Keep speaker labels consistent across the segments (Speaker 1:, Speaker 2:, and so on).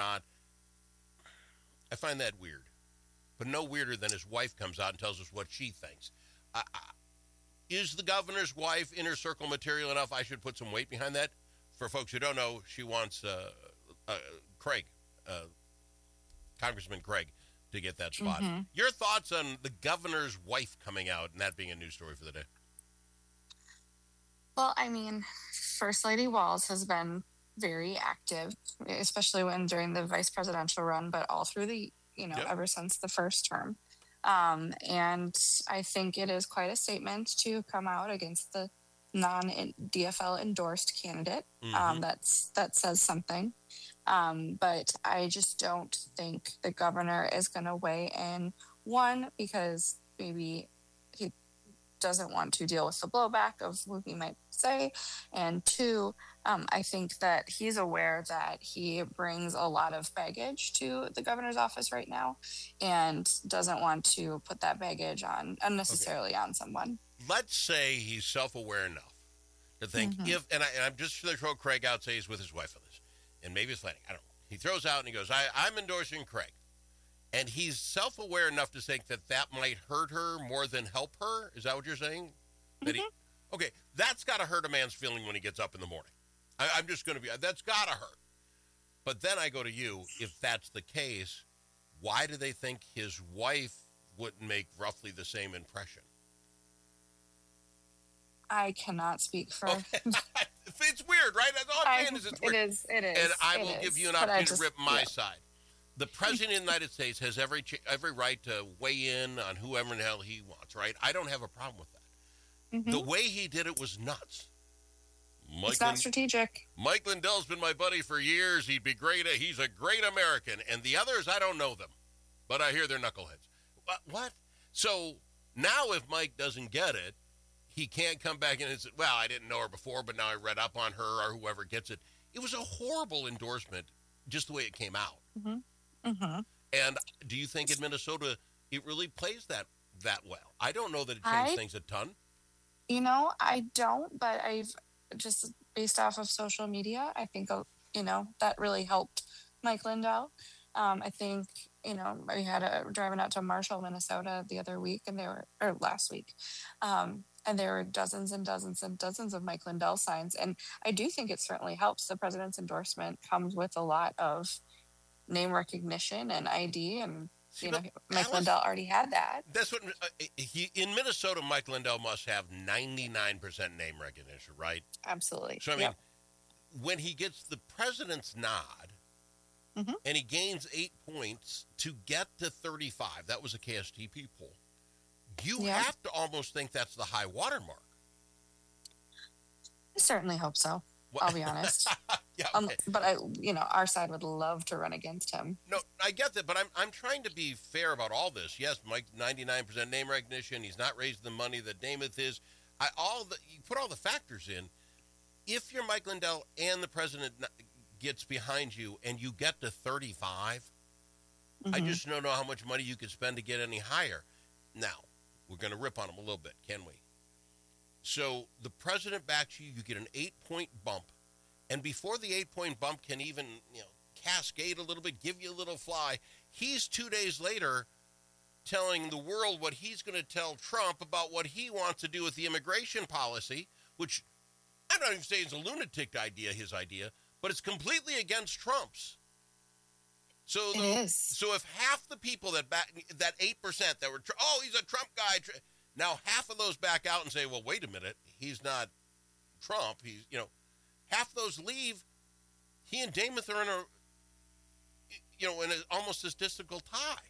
Speaker 1: not. I find that weird, but no weirder than his wife comes out and tells us what she thinks. Is the governor's wife inner circle material enough? I should put some weight behind that. For folks who don't know, she wants Craig, Congressman Craig, to get that spot.
Speaker 2: Mm-hmm.
Speaker 1: Your thoughts on the governor's wife coming out and that being a news story for the day?
Speaker 2: Well, I mean, First Lady Walz has been very active, especially when during the vice presidential run, but all through the,
Speaker 1: Yep.
Speaker 2: ever since the first term. And I think it is quite a statement to come out against the non-DFL endorsed candidate.
Speaker 1: Mhm.
Speaker 2: That says something. But I just don't think the governor is going to weigh in. One, because maybe he doesn't want to deal with the blowback of what he might say. And two, I think that he's aware that he brings a lot of baggage to the governor's office right now and doesn't want to put that baggage on unnecessarily on someone.
Speaker 1: Let's say he's self-aware enough to think and I'm just going to throw Craig out, say he's with his wife on this, and maybe it's Lanning, I don't know. He throws out and he goes, I'm endorsing Craig. And he's self-aware enough to think that that might hurt her more than help her. Is that what you're saying? Okay, that's got to hurt a man's feeling when he gets up in the morning. I'm just going to be, that's got to hurt. But then I go to you, if that's the case, why do they think his wife wouldn't make roughly the same impression?
Speaker 2: I cannot speak for.
Speaker 1: Okay. It's weird, right? That's all I'm saying is it's weird.
Speaker 2: It is.
Speaker 1: And I will give you an opportunity to rip my side. The President of the United States has every right to weigh in on whoever in the hell he wants, right? I don't have a problem with that. The way he did it was nuts.
Speaker 2: It's not strategic.
Speaker 1: Mike Lindell's been my buddy for years. He'd be great. He's a great American. And the others, I don't know them, but I hear they're knuckleheads. What? So now if Mike doesn't get it, he can't come back in and say, well, I didn't know her before, but now I read up on her, or whoever gets it. It was a horrible endorsement, just the way it came out. And do you think in Minnesota it really plays that well? I don't know that it changed things a ton.
Speaker 2: I don't, but I've just based off of social media, I think, that really helped Mike Lindell. I think, we had driving out to Marshall, Minnesota the other week, or last week. And there were dozens and dozens and dozens of Mike Lindell signs. And I do think it certainly helps. The president's endorsement comes with a lot of name recognition and ID. And, Mike Lindell already had that.
Speaker 1: That's what in Minnesota, Mike Lindell must have 99% name recognition, right?
Speaker 2: Absolutely.
Speaker 1: So, I mean, when he gets the president's nod and he gains 8 points to get to 35, that was a KSTP poll. You have to almost think that's the high watermark.
Speaker 2: I certainly hope so. I'll be honest.
Speaker 1: Okay.
Speaker 2: But our side would love to run against him.
Speaker 1: No, I get that, but I'm trying to be fair about all this. Yes, Mike, 99% name recognition. He's not raising the money that Namath is. You put all the factors in. If you're Mike Lindell and the president gets behind you and you get to 35, I just don't know how much money you could spend to get any higher. Now, we're going to rip on him a little bit, can we? So the president backs you, you get an 8-point bump. And before the 8-point bump can even, cascade a little bit, give you a little fly, he's 2 days later telling the world what he's going to tell Trump about what he wants to do with the immigration policy, which I'm not even saying is a lunatic idea, his idea, but it's completely against Trump's. So, so if half the people that 8% that were, he's a Trump guy, now half of those back out and say, well, wait a minute, he's not Trump. He's, half those leave. He and Namath are in almost this difficult tie.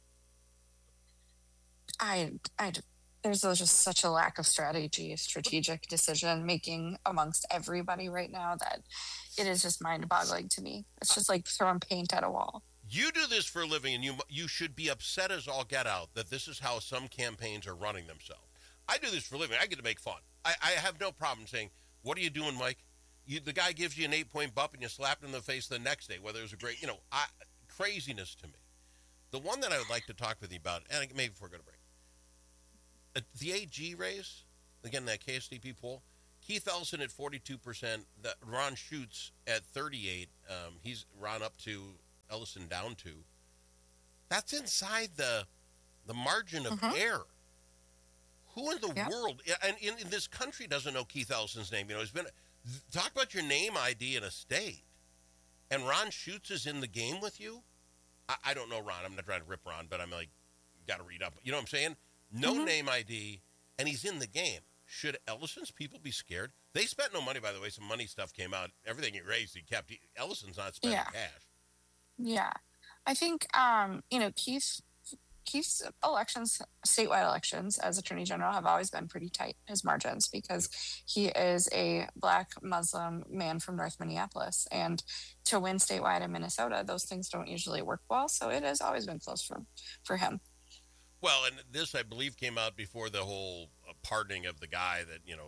Speaker 2: There's just such a lack of strategic decision making amongst everybody right now that it is just mind boggling to me. It's just like throwing paint at a wall.
Speaker 1: You do this for a living, and you should be upset as all get out that this is how some campaigns are running themselves. I do this for a living. I get to make fun. I have no problem saying, what are you doing, Mike? The guy gives you an 8-point bump and you slap him in the face the next day, whether it was a great, craziness to me. The one that I would like to talk with you about, and maybe before we go to break, the AG race, again, that KSTP poll, Keith Ellison at 42%, Ron Schutz at 38%. He's Ron up to Ellison down to, that's inside the margin of error. Who in the world, and in this country, doesn't know Keith Ellison's name? You know, he's been, talk about your name ID in a state, and Ron Schutz is in the game with you? I don't know Ron. I'm not trying to rip Ron, but I'm like, got to read up. You know what I'm saying? No name ID, and he's in the game. Should Ellison's people be scared? They spent no money, by the way. Some money stuff came out. Everything he raised, he kept. Ellison's not spending cash.
Speaker 2: Yeah. I think, Keith's elections, statewide elections as Attorney General, have always been pretty tight, his margins, because he is a Black Muslim man from North Minneapolis. And to win statewide in Minnesota, those things don't usually work well. So it has always been close for him.
Speaker 1: Well, and this, I believe, came out before the whole pardoning of the guy that, you know,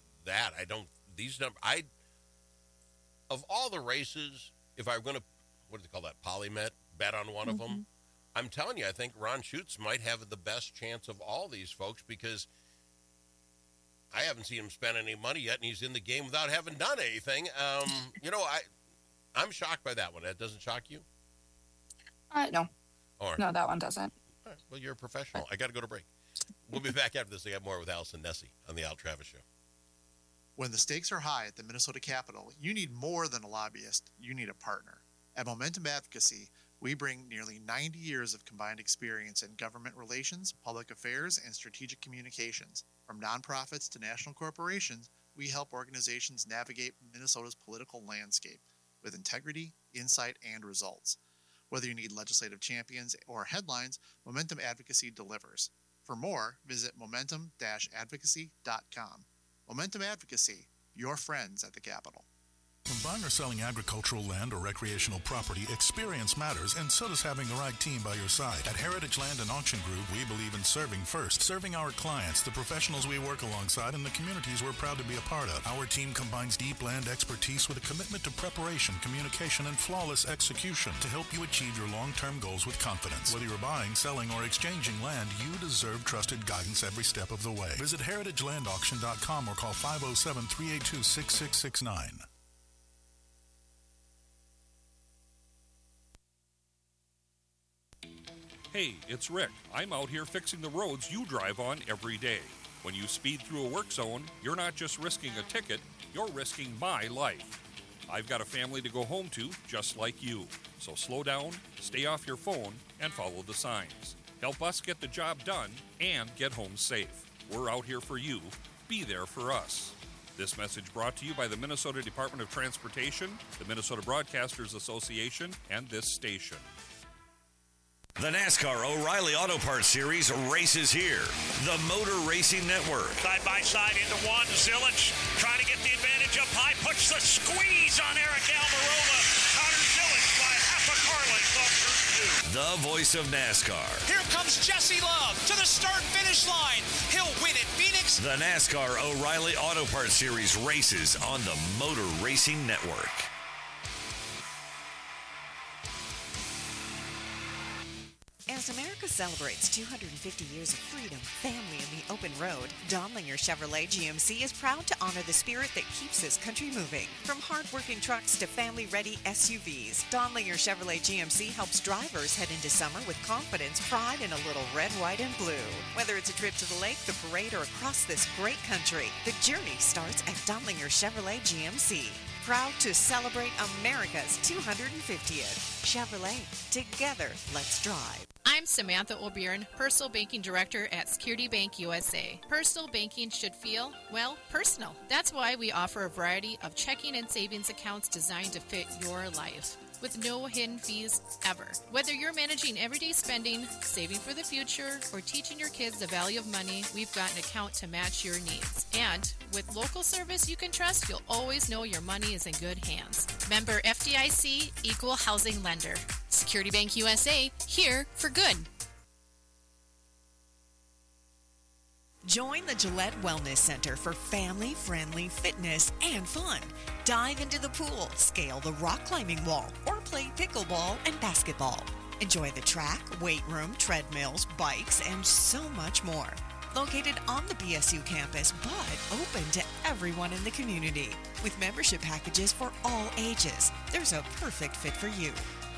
Speaker 1: of all the races, if I'm going to, what do they call that, polymet, bet on one of them, I'm telling you, I think Ron Schutz might have the best chance of all these folks, because I haven't seen him spend any money yet, and he's in the game without having done anything. I'm shocked by that one. That doesn't shock you?
Speaker 2: No.
Speaker 1: Or,
Speaker 2: no, that one doesn't.
Speaker 1: All right. Well, you're a professional. I got to go to break. We'll be back after this. I got more with Allison Nessie on the Al Travis Show.
Speaker 3: When the stakes are high at the Minnesota Capitol, you need more than a lobbyist. You need a partner. At Momentum Advocacy, we bring nearly 90 years of combined experience in government relations, public affairs, and strategic communications. From nonprofits to national corporations, we help organizations navigate Minnesota's political landscape with integrity, insight, and results. Whether you need legislative champions or headlines, Momentum Advocacy delivers. For more, visit momentum-advocacy.com. Momentum Advocacy, your friends at the Capitol.
Speaker 4: When buying or selling agricultural land or recreational property, experience matters, and so does having the right team by your side. At Heritage Land and Auction Group, we believe in serving first, serving our clients, the professionals we work alongside, and the communities we're proud to be a part of. Our team combines deep land expertise with a commitment to preparation, communication, and flawless execution to help you achieve your long-term goals with confidence. Whether you're buying, selling, or exchanging land, you deserve trusted guidance every step of the way. Visit heritagelandauction.com or call 507-382-6669.
Speaker 5: Hey, it's Rick. I'm out here fixing the roads you drive on every day. When you speed through a work zone, you're not just risking a ticket, you're risking my life. I've got a family to go home to, just like you. So slow down, stay off your phone, and follow the signs. Help us get the job done and get home safe. We're out here for you. Be there for us. This message brought to you by the Minnesota Department of Transportation, the Minnesota Broadcasters Association, and this station.
Speaker 6: The NASCAR O'Reilly Auto Parts Series races here. The Motor Racing Network.
Speaker 7: Side by side into one. Zilic trying to get the advantage up high. Puts the squeeze on Eric Almirola. Connor Zilic by half a car length off turn 2.
Speaker 6: The voice of NASCAR.
Speaker 8: Here comes Jesse Love to the start-finish line. He'll win at Phoenix.
Speaker 6: The NASCAR O'Reilly Auto Parts Series races on the Motor Racing Network.
Speaker 9: As America celebrates 250 years of freedom, family, and the open road, Donlinger Chevrolet GMC is proud to honor the spirit that keeps this country moving. From hard-working trucks to family-ready SUVs, Donlinger Chevrolet GMC helps drivers head into summer with confidence, pride, and a little red, white, and blue. Whether it's a trip to the lake, the parade, or across this great country, the journey starts at Donlinger Chevrolet GMC. Proud to celebrate America's 250th. Chevrolet, together, let's drive.
Speaker 10: I'm Samantha O'Byrne, Personal Banking Director at Security Bank USA. Personal banking should feel, well, personal. That's why we offer a variety of checking and savings accounts designed to fit your life, with no hidden fees ever. Whether you're managing everyday spending, saving for the future, or teaching your kids the value of money, we've got an account to match your needs. And with local service you can trust, you'll always know your money is in good hands. Member FDIC, Equal Housing Lender. Security Bank USA, here for good.
Speaker 9: Join the Gillette Wellness Center for family-friendly fitness and fun. Dive into the pool, scale the rock climbing wall, or play pickleball and basketball. Enjoy the track, weight room, treadmills, bikes, and so much more. Located on the BSU campus, but open to everyone in the community. With membership packages for all ages, there's a perfect fit for you.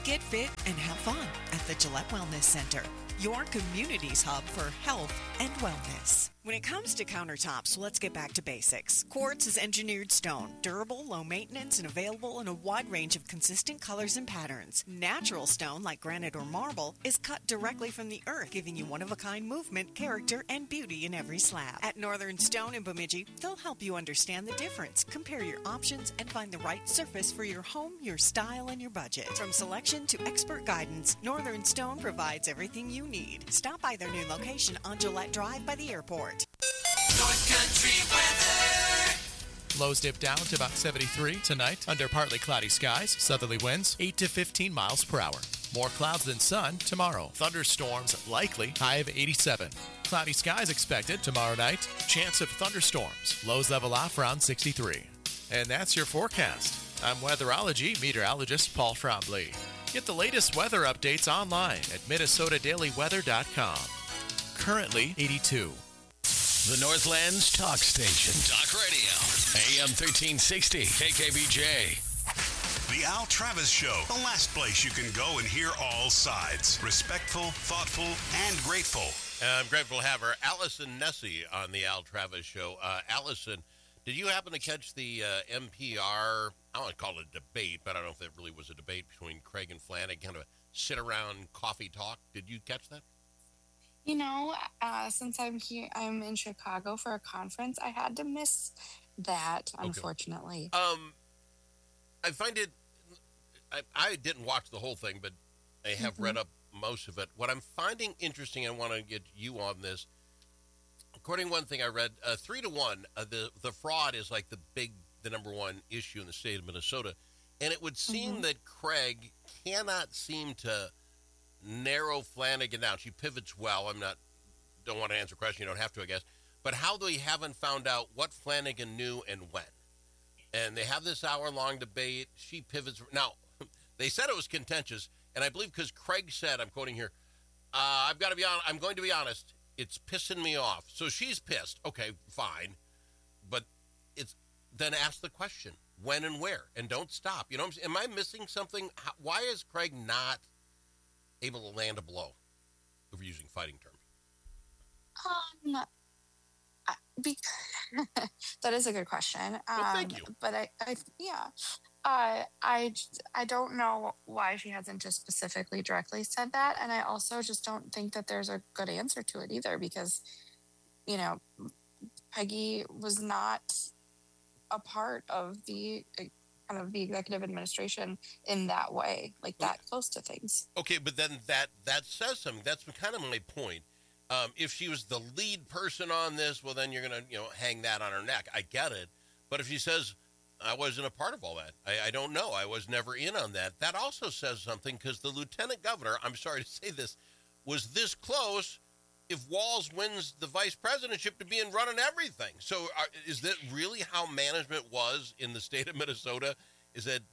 Speaker 9: Get fit and have fun at the Gillette Wellness Center, your community's hub for health and wellness. When it comes to countertops, let's get back to basics. Quartz is engineered stone, durable, low maintenance, and available in a wide range of consistent colors and patterns. Natural stone, like granite or marble, is cut directly from the earth, giving you one-of-a-kind movement, character, and beauty in every slab. At Northern Stone in Bemidji, they'll help you understand the difference, compare your options, and find the right surface for your home, your style, and your budget. From selection to expert guidance, Northern Stone provides everything you need. Stop by their new location on Gillette Drive by the airport.
Speaker 8: North Country weather.
Speaker 11: Lows dip down to about 73 tonight under partly cloudy skies. Southerly winds 8 to 15 miles per hour. More clouds than sun tomorrow. Thunderstorms likely. High of 87. Cloudy skies expected tomorrow night. Chance of thunderstorms. Lows level off around 63. And that's your forecast. I'm weatherology meteorologist Paul Trombley. Get the latest weather updates online at minnesotadailyweather.com. Currently 82.
Speaker 12: The Northland's talk station. Talk radio. AM 1360. KKBJ.
Speaker 13: The Al Travis Show. The last place you can go and hear all sides. Respectful, thoughtful, and grateful.
Speaker 1: I'm grateful to have her, Allison Nessie, on the Al Travis Show. Allison, did you happen to catch the NPR, I don't want to call it a debate, but I don't know if it really was a debate between Craig and Flanagan, kind of a sit-around coffee talk. Did you catch that?
Speaker 2: You know, since I'm here, I'm in Chicago for a conference. I had to miss that, unfortunately.
Speaker 1: I find it, I didn't watch the whole thing, but I have read up most of it. What I'm finding interesting, I want to get you on this. According to one thing I read, 3-1, the fraud is like the number one issue in the state of Minnesota. And it would seem that Craig cannot seem to narrow Flanagan down. She pivots well. Don't want to answer a question. You don't have to, I guess. But how they haven't found out what Flanagan knew and when. And they have this hour-long debate. She pivots. Now, they said it was contentious, and I believe because Craig said, I'm quoting here, I'm going to be honest, it's pissing me off. So she's pissed. Okay, fine. But then ask the question, when and where, and don't stop. You know what I'm saying? Am I missing something? Why is Craig not able to land a blow, if we're using fighting terms?
Speaker 2: That is a good question.
Speaker 1: Well, thank you.
Speaker 2: But I don't know why she hasn't just specifically directly said that, and I also just don't think that there's a good answer to it either, because, you know, Peggy was not a part of the kind of the executive administration in that way, like that close to things.
Speaker 1: Okay, but then that says something. That's kind of my point. If she was the lead person on this, well, then you're going to, hang that on her neck. I get it. But if she says, I wasn't a part of all that, I don't know, I was never in on that, that also says something, because the lieutenant governor, I'm sorry to say this, was this close if Walz wins the vice presidentship to being running everything. So is that really how management was in the state of Minnesota? Is that,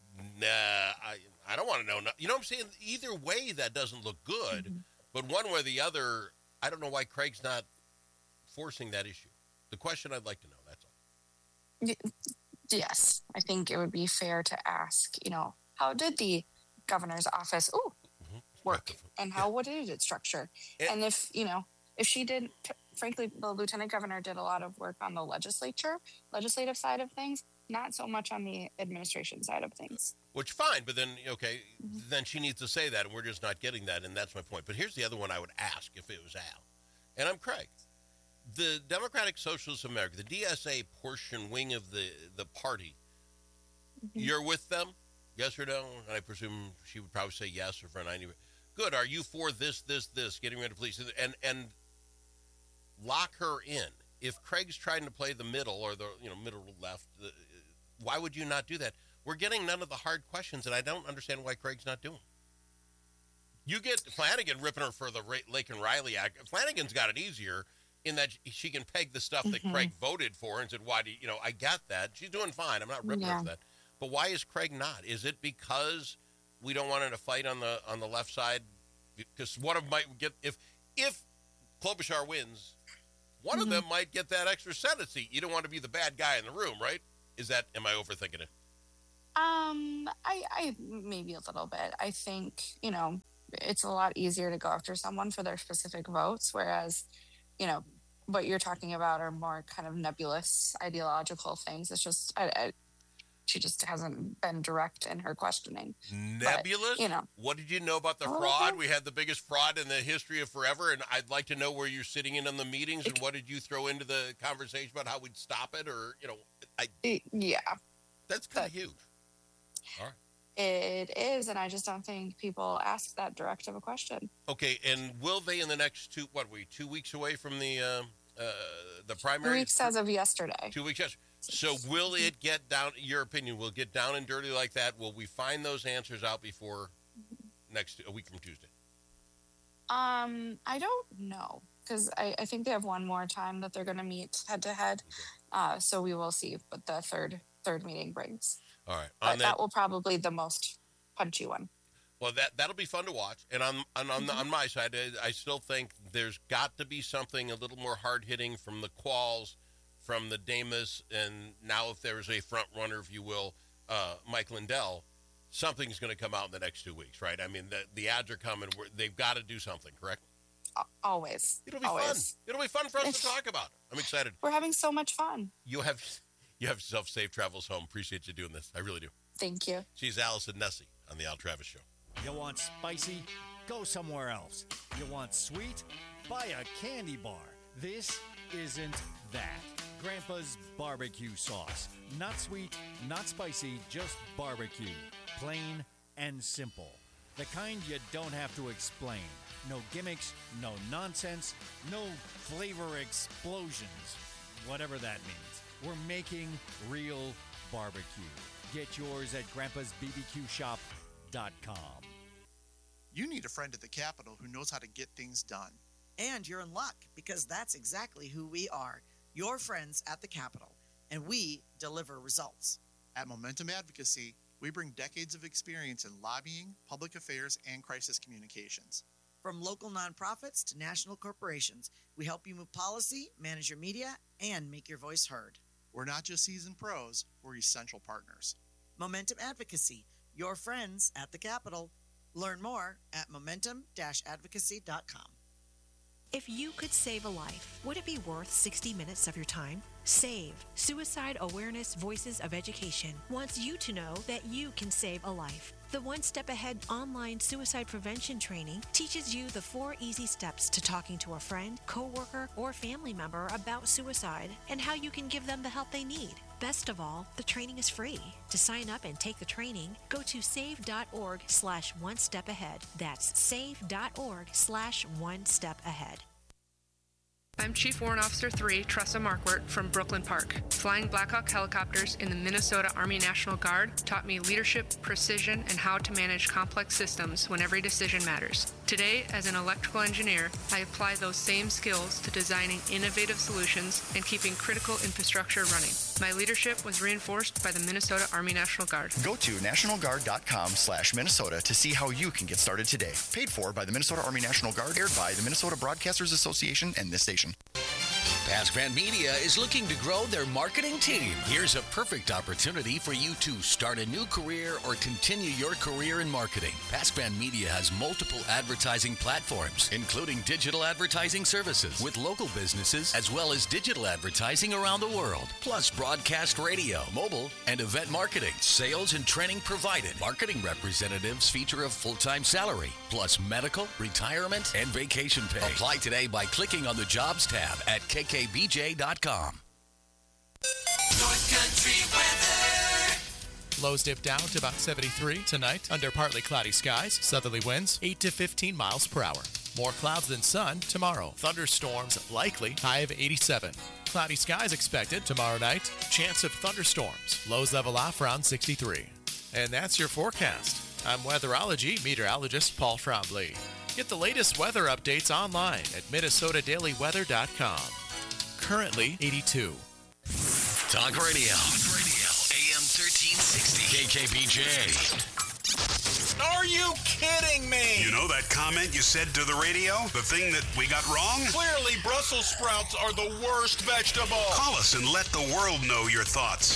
Speaker 1: I don't want to know. You know what I'm saying? Either way, that doesn't look good. But one way or the other, I don't know why Craig's not forcing that issue. The question I'd like to know, that's all.
Speaker 2: Yes, I think it would be fair to ask, how did the governor's office work, and what did it structure? And if she did, frankly, the lieutenant governor did a lot of work on the legislative side of things, not so much on the administration side of things.
Speaker 1: Which, fine, but then, then she needs to say that, and we're just not getting that, and that's my point. But here's the other one I would ask if it was Al, and I'm Craig. The Democratic Socialists of America, the DSA portion wing of the party, you're with them? Yes or no? And I presume she would probably say yes, or for 90. Good. Are you for this, getting rid of police? And lock her in. If Craig's trying to play the middle, or the middle left, why would you not do that? We're getting none of the hard questions, and I don't understand why Craig's not doing. You get Flanagan ripping her for the Laken Riley Act. Flanagan's got it easier in that she can peg the stuff that Craig voted for and said, why do I got that. She's doing fine. I'm not ripping her for that. But why is Craig not? Is it because we don't want her to fight on the left side? Because one of them might get, if Klobuchar wins, one of them might get that extra Senate seat. You don't want to be the bad guy in the room, right? Am I overthinking it?
Speaker 2: I maybe a little bit. I think, it's a lot easier to go after someone for their specific votes, whereas, what you're talking about are more kind of nebulous ideological things. It's just, she just hasn't been direct in her questioning.
Speaker 1: Nebulous?
Speaker 2: But,
Speaker 1: what did you know about the fraud? We had the biggest fraud in the history of forever, and I'd like to know where you're sitting in on the meetings, and what did you throw into the conversation about how we'd stop it, or,
Speaker 2: yeah.
Speaker 1: That's kind of huge. All right.
Speaker 2: It is, and I just don't think people ask that direct of a question.
Speaker 1: Okay, and will they in the next 2 weeks away from the primary?
Speaker 2: 2 weeks as of yesterday.
Speaker 1: 2 weeks, yes. So will it get down, your opinion, will it get down and dirty like that? Will we find those answers out before a week from Tuesday?
Speaker 2: I don't know, because I think they have one more time that they're going to meet head-to-head. So we will see what the third meeting brings.
Speaker 1: All right.
Speaker 2: But that will probably be the most punchy one.
Speaker 1: Well, that'll be fun to watch. And on my side, I still think there's got to be something a little more hard-hitting from the Qualls, from the Damas, and now if there's a front runner, if you will, Mike Lindell, something's going to come out in the next 2 weeks, right? I mean, the ads are coming. They've got to do something, correct?
Speaker 2: Always.
Speaker 1: It'll be fun. It'll be fun for us to talk about. I'm excited.
Speaker 2: We're having so much fun.
Speaker 1: You have yourself safe travels home. Appreciate you doing this. I really do.
Speaker 2: Thank you.
Speaker 1: She's Allison Nessie on the Al Travis Show.
Speaker 14: You want spicy? Go somewhere else. You want sweet? Buy a candy bar. This isn't that. Grandpa's barbecue sauce. Not sweet, not spicy, just barbecue. Plain and simple. The kind you don't have to explain. No gimmicks, no nonsense, no flavor explosions. Whatever that means. We're making real barbecue. Get yours at grandpasbbqshop.com.
Speaker 3: You need a friend at the Capitol who knows how to get things done.
Speaker 15: And you're in luck, because that's exactly who we are. Your friends at the Capitol, and we deliver results.
Speaker 3: At Momentum Advocacy, we bring decades of experience in lobbying, public affairs, and crisis communications.
Speaker 15: From local nonprofits to national corporations, we help you move policy, manage your media, and make your voice heard.
Speaker 3: We're not just seasoned pros, we're essential partners.
Speaker 15: Momentum Advocacy, your friends at the Capitol. Learn more at momentum-advocacy.com.
Speaker 16: If you could save a life, would it be worth 60 minutes of your time? SAVE, Suicide Awareness Voices of Education, wants you to know that you can save a life. The One Step Ahead online suicide prevention training teaches you the 4 easy steps to talking to a friend, coworker, or family member about suicide and how you can give them the help they need. Best of all, the training is free. To sign up and take the training, go to save.org/one-step-ahead. That's save.org/one-step-ahead.
Speaker 17: I'm Chief Warrant Officer 3, Tressa Markwart from Brooklyn Park. Flying Black Hawk helicopters in the Minnesota Army National Guard taught me leadership, precision, and how to manage complex systems when every decision matters. Today, as an electrical engineer, I apply those same skills to designing innovative solutions and keeping critical infrastructure running. My leadership was reinforced by the Minnesota Army National Guard.
Speaker 18: Go to nationalguard.com/Minnesota to see how you can get started today. Paid for by the Minnesota Army National Guard, aired by the Minnesota Broadcasters Association and this station.
Speaker 12: PaskVan Media is looking to grow their marketing team. Here's a perfect opportunity for you to start a new career or continue your career in marketing. PaskVan Media has multiple advertising platforms, including digital advertising services with local businesses, as well as digital advertising around the world, plus broadcast radio, mobile, and event marketing. Sales and training provided. Marketing representatives feature a full-time salary, plus medical, retirement, and vacation pay. Apply today by clicking on the Jobs tab at kkbj.com.
Speaker 8: North Country weather.
Speaker 11: Lows dip down to about 73 tonight under partly cloudy skies, southerly winds 8 to 15 miles per hour. More clouds than sun tomorrow. Thunderstorms likely, high of 87. Cloudy skies expected tomorrow night. Chance of thunderstorms. Lows level off around 63. And that's your forecast. I'm weatherology meteorologist Paul Trombley. Get the latest weather updates online at minnesotadailyweather.com. Currently 82.
Speaker 12: Talk Radio. AM 1360. KKBJ.
Speaker 8: Are you kidding me?
Speaker 13: You know know that comment you said to the radio? The thing that we got wrong?
Speaker 19: Clearly, Brussels sprouts are the worst vegetable.
Speaker 13: Call us and let the world know your thoughts.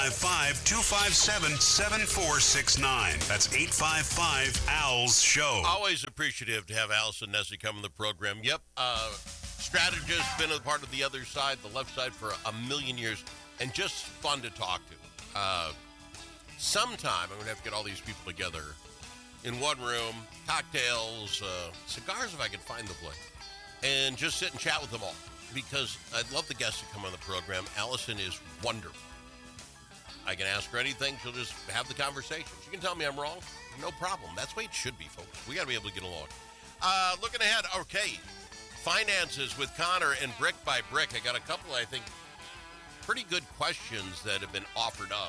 Speaker 13: 855-257-7469. That's 855-ALS-SHOW.
Speaker 1: Always appreciative to have Allison Nessie come on the program. Yep, strategist, been a part of the other side, the left side, for a million years, and just fun to talk to. Sometime I'm going to have to get all these people together in one room, cocktails, cigars if I can find the place, and just sit and chat with them all, because I'd love the guests to come on the program. Allison is wonderful. I can ask her anything. She'll just have the conversation. She can tell me I'm wrong. No problem. That's the way it should be, folks. We got to be able to get along. Looking ahead, okay, finances with Connor and Brick by Brick. I got a couple, I think, pretty good questions that have been offered up.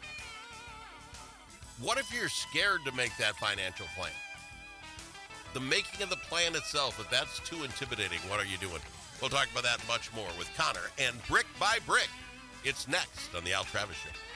Speaker 1: What if you're scared to make that financial plan? The making of the plan itself, if that's too intimidating, what are you doing? We'll talk about that and much more with Connor and Brick by Brick. It's next on the Al Travis Show.